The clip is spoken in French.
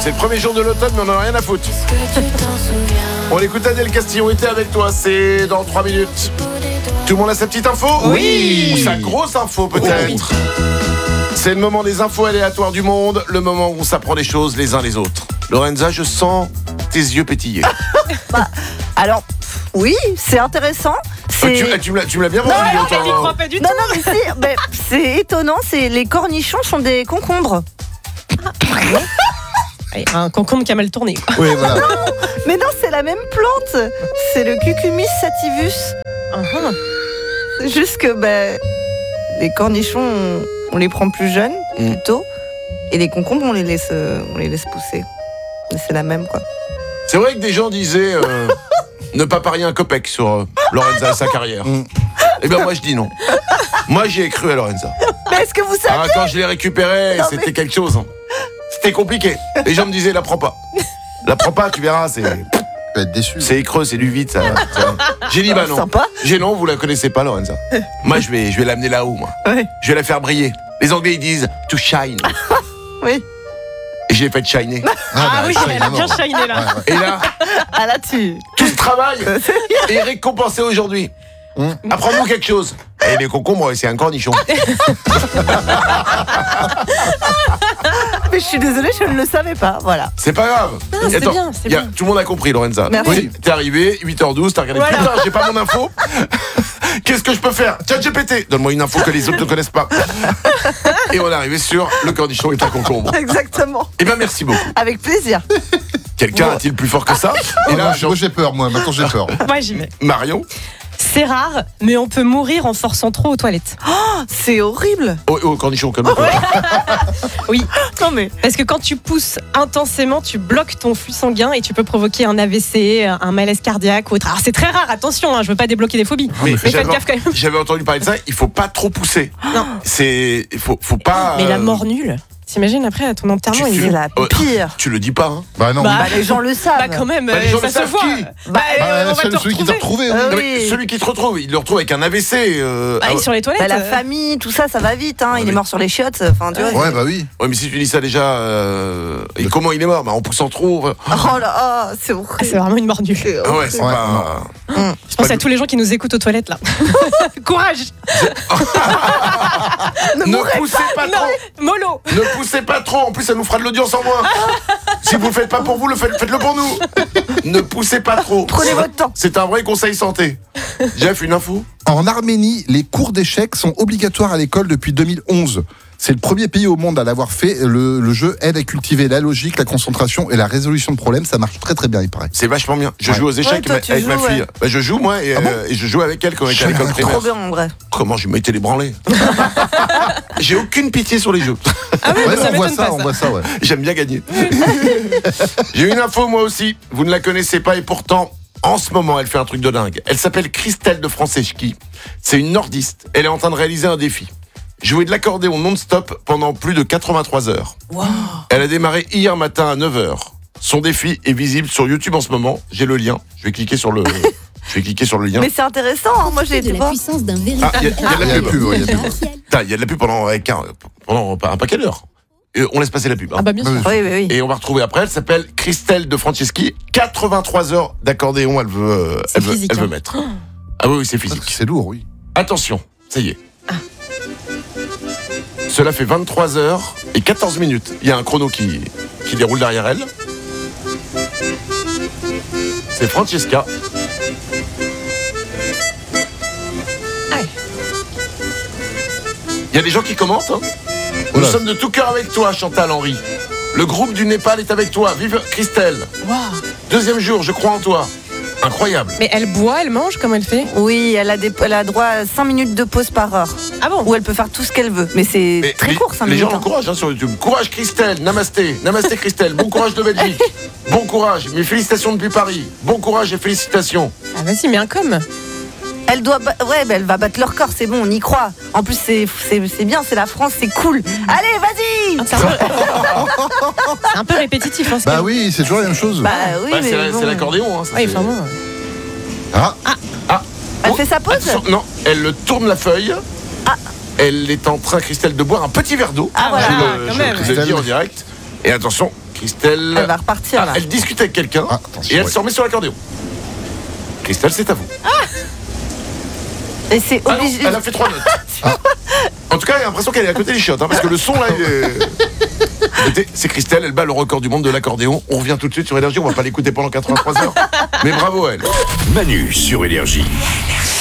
C'est le premier jour de l'automne, mais on n'en a rien à foutre. On écoute Adèle Castillo était avec toi, c'est dans 3 minutes. Tout le monde a sa petite info ? Oui. Ou sa grosse info peut-être. Oui. C'est le moment des infos aléatoires du monde, le moment où on s'apprend des choses les uns les autres. Lorenza, je sens tes yeux pétiller. Alors, oui, c'est intéressant. Tu me l'as bien vendu. Elle n'y croit pas du tout. Non, mais si, mais c'est étonnant, les cornichons sont des concombres. Allez, un concombre qui a mal tourné. Oui, voilà. Mais non, c'est la même plante. C'est le Cucumis sativus. C'est juste que les cornichons, on les prend plus jeunes, plutôt. Et les concombres, on les laisse pousser. Mais c'est la même, quoi. C'est vrai que des gens disaient ne pas parier un copec sur Lorenza et sa carrière. Eh bien moi je dis non. Moi j'y ai cru à Lorenza. Mais est-ce que vous savez Quand je l'ai récupéré, c'était quelque chose. C'était compliqué. Les gens me disaient la prends pas. La prends pas, tu verras, Tu vas être déçu. c'est écreux, c'est du vide. Ça. J'ai dit bah non. Sympa. J'ai non, vous la connaissez pas Lorenza. Moi je vais l'amener là-haut moi. Ouais. Je vais la faire briller. Les Anglais ils disent to shine. Oui. Et je l'ai fait shiner. Ah oui, ça, elle a bien évidemment. shiné là. Et là, Ah là, tout ce travail est récompensé aujourd'hui. Apprends-nous quelque chose. Et les concombres, c'est un cornichon. Mais je suis désolée, je ne le savais pas. Voilà. C'est pas grave. c'est Attends, bien, c'est bien. tout le monde a compris, Lorenza. Merci. Oui, t'es arrivé, 8h12, t'as regardé. Voilà. Putain, j'ai pas mon info. Qu'est-ce que je peux faire ? ChatGPT, donne-moi une info que les autres ne connaissent pas. Et on est arrivé sur le cornichon est un concombre. Exactement. Eh bien, merci beaucoup. Avec plaisir. Quelqu'un a-t-il plus fort que ça ? Et là, Moi j'ai peur, moi. Maintenant j'ai peur. Moi j'y vais. Marion. C'est rare, mais on peut mourir en forçant trop aux toilettes. C'est horrible. Oh, cornichon, calme-toi. Oui, Non mais. parce que quand tu pousses intensément, tu bloques ton flux sanguin et tu peux provoquer un AVC, un malaise cardiaque ou autre. Alors c'est très rare, attention, je veux pas débloquer des phobies. Mais Mais faites gaffe quand même. j'avais entendu parler de ça, il faut pas trop pousser. Non. Il faut pas. Mais la mort nulle. T'imagines après à ton enterrement, Tu il C'est dit. la pire. Tu le dis pas, hein. Bah non. Bah, Bah, les gens le savent. Bah quand même, Bah, les gens ça le se savent voit. qui Bah, on va celui qui t'a retrouvé. Ah oui. Non, oui. mais celui qui te retrouve, il le retrouve avec un AVC. Bah, sur les toilettes. Bah, la famille, tout ça, ça va vite. Hein. Il est mort sur les chiottes. Enfin, tu vois. Ouais, bah oui. Ouais, mais si tu dis ça déjà, et comment il est mort ? Bah, en poussant trop. Oh là, c'est Ah, horrible. c'est vraiment une mort nulle. Ah ouais, c'est Ouais, pas. Je pense à tous les gens qui nous écoutent aux toilettes là. Courage. Ne poussez pas trop. Mollo. Ne poussez pas trop. En plus, ça nous fera de l'audience en moins. Si vous le faites pas pour vous, faites-le pour nous. Ne poussez pas trop. Prenez votre temps. C'est un vrai conseil santé. Jeff, une info ? En Arménie, les cours d'échecs sont obligatoires à l'école depuis 2011. C'est le premier pays au monde à l'avoir fait. Le jeu aide à cultiver la logique, la concentration et la résolution de problèmes. Ça marche très très bien, il paraît. C'est vachement bien. Je Ouais. joue aux échecs Ouais, toi, tu avec ma joues, fille. ouais. Bah, je joue moi et je joue avec elle quand elle était à l'école primaire. Trop bien en vrai. Comment je m'étais ébranlé. J'ai aucune pitié sur les jeux. Ah oui, Ouais, ça on voit m'étonne ça, pas on ça. voit ça, ouais. J'aime bien gagner. J'ai une info moi aussi. Vous ne la connaissez pas et pourtant, en ce moment, elle fait un truc de dingue. Elle s'appelle Christelle de Franceschi. C'est une nordiste. Elle est en train de réaliser un défi. Jouer de l'accordéon non-stop pendant plus de 83 heures. Wow. Elle a démarré hier matin à 9h. Son défi est visible sur YouTube en ce moment. J'ai le lien. Je vais cliquer sur le lien. Mais c'est intéressant. Hein. Moi, j'ai de été la voir. puissance d'un Ah, il y a de Il y la a pub. plus, ouais, il y a plus. Putain, il y a de la pub pendant un paquet d'heures. On laisse passer la pub. Hein. Ah bah bien sûr. Oui, oui, oui. Et on va retrouver après, elle s'appelle Christelle de Franceschi. 83 heures d'accordéon, elle veut physique, elle veut hein. mettre. Ah oui, c'est physique. C'est lourd, oui. Attention, ça y est. Cela fait 23 heures et 14 minutes. Il y a un chrono qui déroule derrière elle. C'est Francesca. Ouais. Il y a des gens qui commentent. Hein. Nous Oula. sommes de tout cœur avec toi, Chantal Henry. Le groupe du Népal est avec toi. Vive Christelle. Waouh. Deuxième jour, je crois en toi. Incroyable. Mais elle boit, elle mange, comment elle fait? Oui, elle a droit à 5 minutes de pause par heure. Ah bon? Où elle peut faire tout ce qu'elle veut. Mais c'est Mais très court, 5 les minutes. gens l'encouragent hein, sur YouTube. Courage Christelle, namasté. Namasté Christelle, bon courage de Belgique. Bon courage, mes félicitations depuis Paris. Bon courage et félicitations. Ah vas-y, mais un com. Elle doit, elle va battre leur corps, c'est bon, on y croit. En plus, c'est bien, c'est la France, c'est cool. Allez, vas-y. C'est un peu répétitif. Hein, ce Bah qu'elle- oui, c'est toujours la même chose. Bah oui, Bah, mais c'est bon. c'est l'accordéon. Hein, ça, Ouais, c'est- enfin bon. Ah, Elle fait sa pause. Attention, non, elle tourne la feuille. Ah. Elle est en train, Christelle, de boire un petit verre d'eau. Ah, voilà. Je quand le même. dis en direct. Et attention, Christelle. Elle va repartir là. Elle discute avec quelqu'un et elle se remet sur l'accordéon. Christelle, c'est à vous. Et c'est Ah non, obligé. elle a fait 3 notes. En tout cas, j'ai l'impression qu'elle est à côté des chiottes, parce que le son là, il est... Écoutez, c'est Christelle, elle bat le record du monde de l'accordéon. On revient tout de suite sur Énergie, on va pas l'écouter pendant 83 heures. Mais bravo elle. Manu sur Énergie.